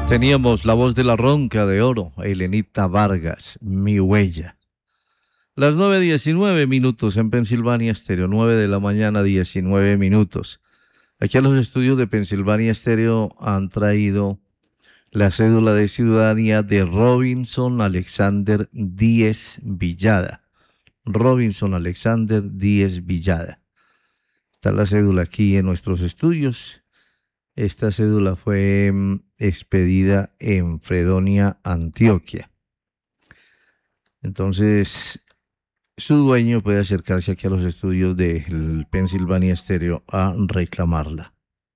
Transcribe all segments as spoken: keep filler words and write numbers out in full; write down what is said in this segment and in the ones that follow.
Teníamos la voz de la ronca de oro, Elenita Vargas, Mi Huella. Las nueve diecinueve minutos en Pensilvania Estéreo, nueve de la mañana, diecinueve minutos. Aquí a los estudios de Pensilvania Estéreo han traído la cédula de ciudadanía de Robinson Alexander Díez Villada. Robinson Alexander Díez Villada. Está la cédula aquí en nuestros estudios. Esta cédula fue mm, expedida en Fredonia, Antioquia. Entonces, su dueño puede acercarse aquí a los estudios del Pensilvania Estéreo a reclamarla.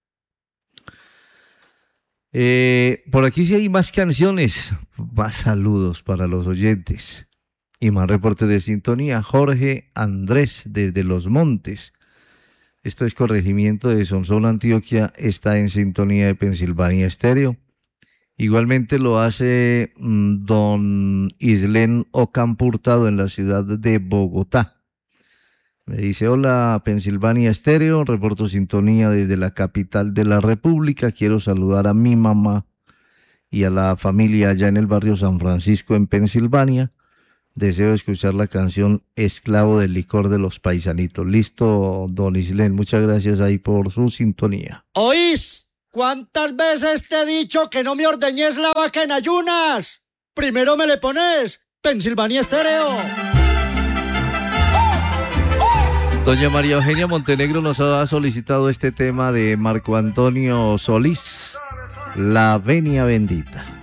Eh, por aquí sí hay más canciones, más saludos para los oyentes y más reportes de sintonía. Jorge Andrés desde Los Montes. Esto es corregimiento de Sonsón, Antioquia, está en sintonía de Pensilvania Estéreo. Igualmente lo hace mmm, don Islén Ocampo Hurtado en la ciudad de Bogotá. Me dice, hola Pensilvania Estéreo, reporto sintonía desde la capital de la República. Quiero saludar a mi mamá y a la familia allá en el barrio San Francisco en Pensilvania. Deseo escuchar la canción Esclavo del Licor de los Paisanitos. Listo, don Islén, muchas gracias ahí por su sintonía. ¿Oís? ¿Cuántas veces te he dicho que no me ordeñes la vaca en ayunas? Primero me le pones Pensilvania Estéreo. Doña María Eugenia Montenegro nos ha solicitado este tema de Marco Antonio Solís, La Venia Bendita.